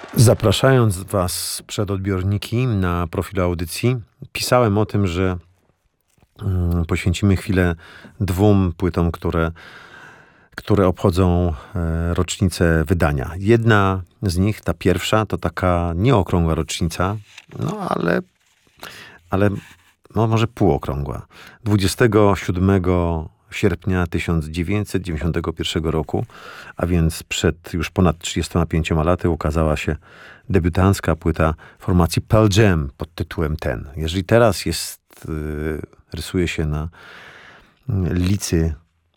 Zapraszając Was przed odbiorniki na profil audycji, pisałem o tym, że poświęcimy chwilę dwóm płytom, które obchodzą rocznicę wydania. Jedna z nich, ta pierwsza, to taka nieokrągła rocznica, no ale no może półokrągła. 27 sierpnia 1991 roku, a więc przed już ponad 35 laty ukazała się debiutancka płyta formacji Pearl Jam pod tytułem Ten. Jeżeli teraz rysuje się na licy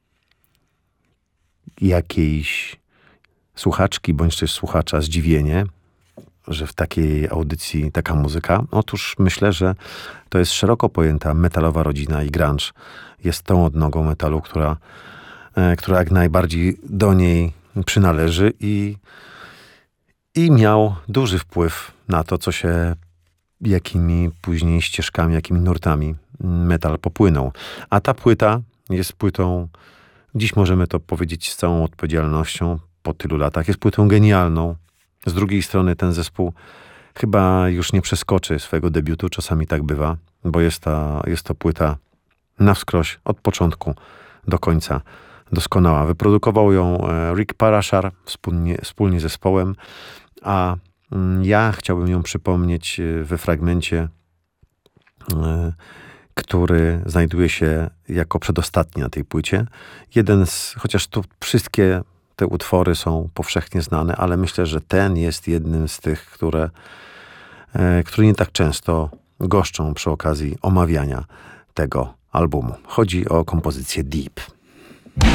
jakiejś słuchaczki bądź też słuchacza zdziwienie, że w takiej audycji taka muzyka, otóż myślę, że to jest szeroko pojęta metalowa rodzina i grunge jest tą odnogą metalu, która jak najbardziej do niej przynależy i miał duży wpływ na to, jakimi później ścieżkami, jakimi nurtami metal popłynął. A ta płyta jest płytą, dziś możemy to powiedzieć z całą odpowiedzialnością po tylu latach, jest płytą genialną. Z drugiej strony ten zespół chyba już nie przeskoczy swojego debiutu, czasami tak bywa, bo jest to płyta na wskroś, od początku do końca doskonała. Wyprodukował ją Rick Parashar wspólnie z zespołem, a ja chciałbym ją przypomnieć we fragmencie, który znajduje się jako przedostatni na tej płycie. Chociaż tu wszystkie te utwory są powszechnie znane, ale myślę, że ten jest jednym z tych, które nie tak często goszczą przy okazji omawiania tego albumu. Chodzi o kompozycję Deep.